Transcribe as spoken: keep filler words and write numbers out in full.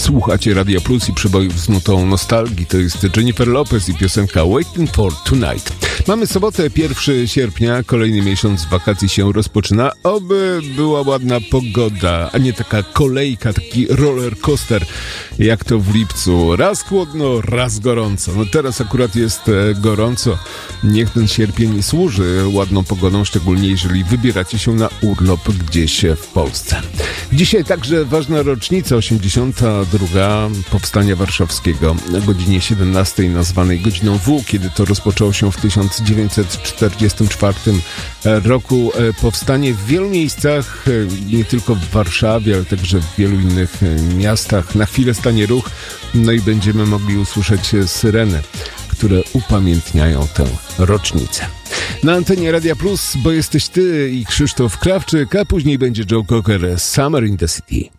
Słuchacie Radia Plus i przebojów z nutą nostalgii. To jest Jennifer Lopez i piosenka Waiting for Tonight. Mamy sobotę, pierwszego sierpnia, kolejny miesiąc wakacji się rozpoczyna. Oby była ładna pogoda, a nie taka kolejka, taki roller coaster, jak to w lipcu. Raz chłodno, raz gorąco. No teraz akurat jest gorąco. Niech ten sierpień służy ładną pogodą, szczególnie jeżeli wybieracie się na urlop gdzieś w Polsce. Dzisiaj także ważna rocznica, osiemdziesiąta druga Powstania Warszawskiego. Na godzinie siedemnastej, nazwanej godziną W, kiedy to rozpoczęło się w tysiąc dziewięćset czterdziestym czwartym roku powstanie w wielu miejscach, nie tylko w Warszawie, ale także w wielu innych miastach. Na chwilę stanie ruch, no i będziemy mogli usłyszeć syreny, które upamiętniają tę rocznicę. Na antenie Radia Plus, bo jesteś ty i Krzysztof Krawczyk, a później będzie Joe Cocker, Summer in the City.